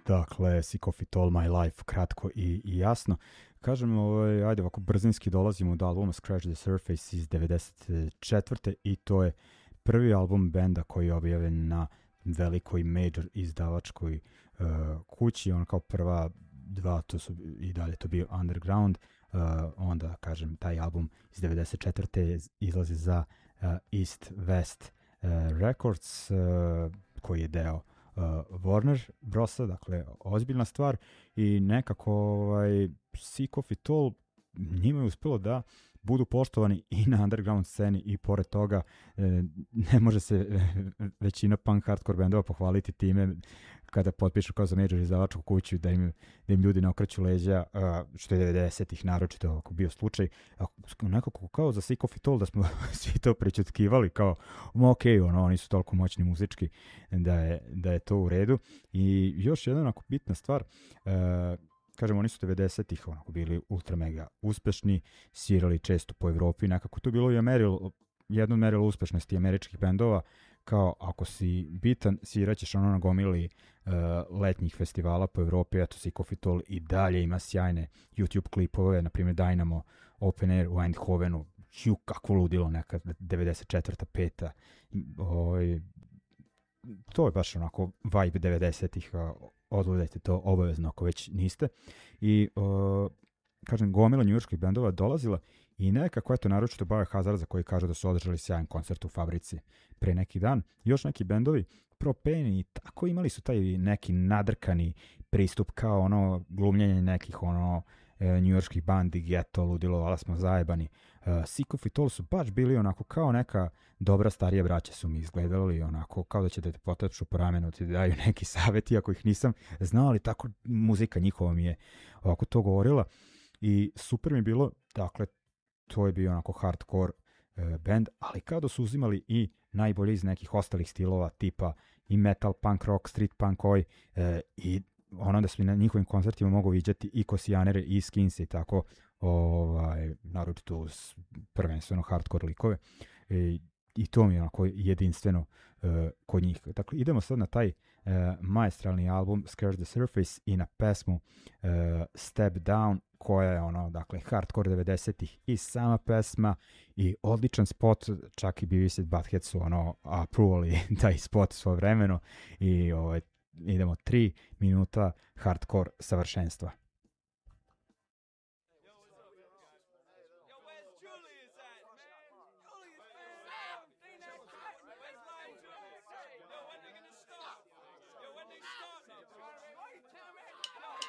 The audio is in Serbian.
Dakle, Sick of It All My Life, kratko i jasno. Kažem, ajde ovako brzinski dolazimo do albuma Scratch the Surface iz 94. i to je prvi album benda koji je objavljen na velikoj major izdavačkoj kući. On kao prva dva, to su i dalje to bio Underground. Onda, kažem, taj album iz 94. izlazi za East West Records, koji je deo Warner Brosa, dakle ozbiljna stvar i nekako Sick of It All njima je uspelo da budu poštovani i na underground sceni i pored toga ne može se većina punk hardcore bendova pohvaliti time kada potpišu kao za major izdavačku kuću da im ljudi ne okreću leđa, što je 90-ih naročito ovako bio slučaj. Nekako kao za Sick of It All da smo svi to prećutkivali kao ok, oni su toliko moćni muzički da je to u redu. I još jedna onako bitna stvar, kažem, oni su 90-ih onako bili ultra mega uspešni, svirali često po Evropi, nekako to bilo i jedno merilo uspešnosti američkih bendova, kao ako si bitan, sviraćeš na gomili letnjih festivala po Evropi. Eto, Sick of It All i dalje ima sjajne YouTube klipove, na primjer Dynamo Open Air u Eindhovenu, kakvo ludilo neka 94. 5. To je baš onako vibe 90-ih, odgledajte to obavezno ako već niste. I kažem, gomila njujorških bendova dolazila i nekako, eto, naročito Biohazard, za koji kažu da su održali sjajan koncert u Fabrici pre neki dan. Još neki bendovi, Propane i tako, imali su taj neki nadrkani pristup, kao glumljenje nekih njujorških bandi, geto, ludilo, ali smo zajebani. Sick of It All su baš bili onako kao neka dobra starija braća su mi izgledali, onako kao da će da te potapšu po ramenu, ti daju neki savjet, iako ih nisam znao, ali tako muzika njihova mi je ovako to govorila i super mi je bilo. Dakle, to je bio onako hardcore band, ali kao da su uzimali i najbolje iz nekih ostalih stilova, tipa i metal, punk rock, street punk i da su na njihovim koncertima mogu viđati i Kosijanere i Skinse i tako, naročito uz prvenstveno hardcore likove. I to mi je onako jedinstveno kod njih. Dakle, idemo sad na taj maestralni album Scratch the Surface i na pesmu Step Down, koja je dakle, hardcore 90-ih i sama pesma i odličan spot, čak i Beavis and Butthead su approvali taj spot svoje vremeno i idemo 3 minuta hardcore savršenstva.